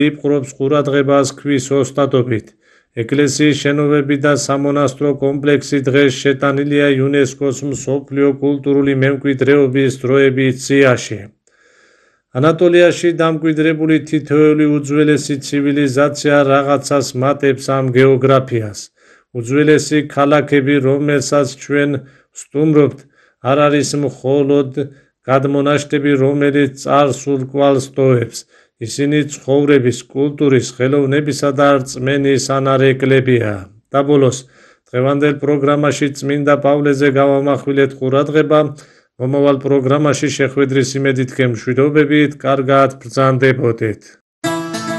იპყრობს ყურადღებას ქვის ოსტატობით. ეკლესიის შენობები და სამონასტრო კომპლექსი დღეს შეტანილია იუნესკოს მსოფლიო კულტურული მემკვიდრეობის დროების სიაში. ანატოლიაში დამკვიდრებული თითოეული უძველესი ცივილიზაცია რაღაცას მატებს ამ გეოგრაფიას. უძველესი ქალაქები, რომელსაც ჩვენ ვსტუმრობთ, არ არის მხოლოდ გადმონაშთები, რომელიც წარსულ კვალს ტოვებს. ისინი ცხოვრების, კულტურის, ხელოვნებისა და რწმენის ანარეკვლებია. და ბოლოს, დღევანდელ პროგრამაში წმინდა პავლეზე გავამახვილეთ ყურადღება. მომავალ პროგრამაში შეხვედრის იმედით გემშვიდობებით, კარგად ბრძანდებოდეთ.